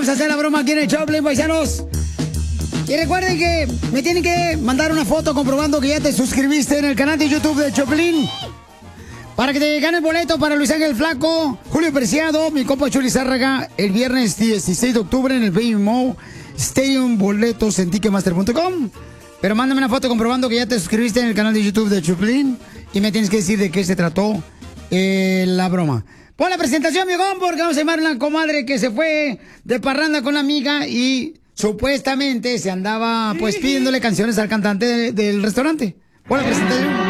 vamos a hacer la broma aquí en el Choplin, paisanos. Y recuerden que me tienen que mandar una foto comprobando que ya te suscribiste en el canal de YouTube de Choplin. Para que te gane el boleto para Luis Ángel Flaco, Julio Preciado, mi compa Chuli Zárraga, el viernes 16 de octubre en el BMO Stadium, boletos en Ticketmaster.com. Pero mándame una foto comprobando que ya te suscribiste en el canal de YouTube de Choplin y me tienes que decir de qué se trató la broma. Pon la presentación, viejón, porque vamos a llamar a una comadre que se fue de parranda con una amiga y supuestamente se andaba pues pidiéndole canciones al cantante del restaurante. Pon la presentación.